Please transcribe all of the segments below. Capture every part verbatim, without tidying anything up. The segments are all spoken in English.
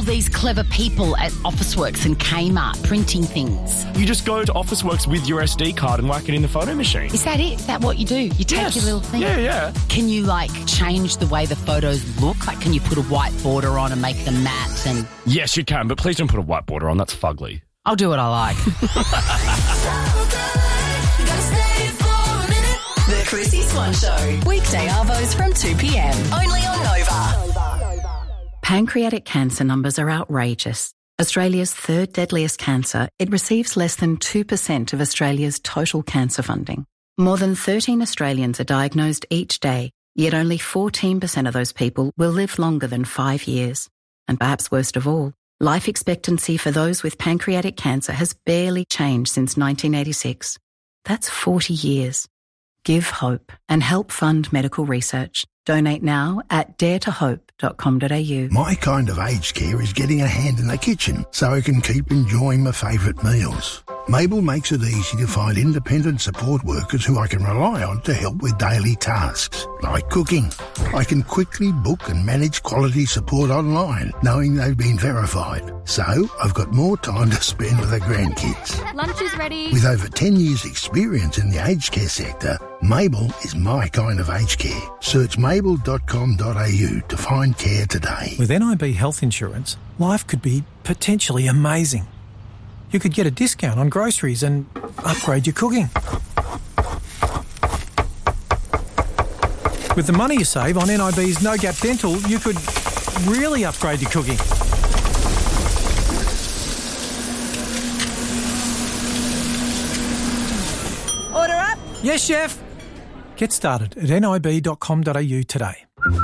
these clever people at Officeworks and Kmart printing things. You just go to Officeworks with your S D card and whack it in the photo machine. Is that it? Is that what you do? You take Yes. your little thing? Yeah, yeah. Can you, like, change the way the photos look? Like, can you put a white border on and make them matte? And Yes, you can, but please don't put a white border on. That's fugly. I'll do what I like. The Chrissy Swan Show. Weekday arvos from two p.m. Only on Nova. Pancreatic cancer numbers are outrageous. Australia's third deadliest cancer, it receives less than two percent of Australia's total cancer funding. More than thirteen Australians are diagnosed each day, yet only fourteen percent of those people will live longer than five years. And perhaps worst of all, life expectancy for those with pancreatic cancer has barely changed since nineteen eighty-six. That's forty years. Give hope and help fund medical research. Donate now at dare to hope dot com dot a u. My kind of aged care is getting a hand in the kitchen so I can keep enjoying my favourite meals. Mabel makes it easy to find independent support workers who I can rely on to help with daily tasks, like cooking. I can quickly book and manage quality support online, knowing they've been verified. So I've got more time to spend with the grandkids. Lunch is ready. With over ten years' experience in the aged care sector, Mabel is my kind of aged care. Search mabel dot com dot a u to find care today. With N I B health insurance, life could be potentially amazing. You could get a discount on groceries and upgrade your cooking. With the money you save on N I B's No Gap Dental, you could really upgrade your cooking. Order up. Yes, chef. Get started at N I B dot com dot a u today.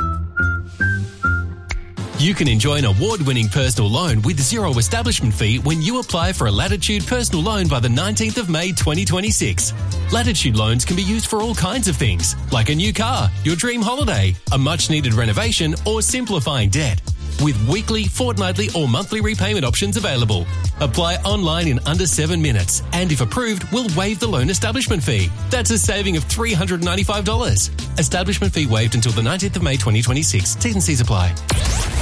You can enjoy an award-winning personal loan with zero establishment fee when you apply for a Latitude personal loan by the nineteenth of May twenty twenty-six. Latitude loans can be used for all kinds of things, like a new car, your dream holiday, a much-needed renovation, or simplifying debt. With weekly, fortnightly, or monthly repayment options available. Apply online in under seven minutes, and if approved, we'll waive the loan establishment fee. That's a saving of three hundred ninety-five dollars. Establishment fee waived until the nineteenth of May twenty twenty-six. T's and C's apply.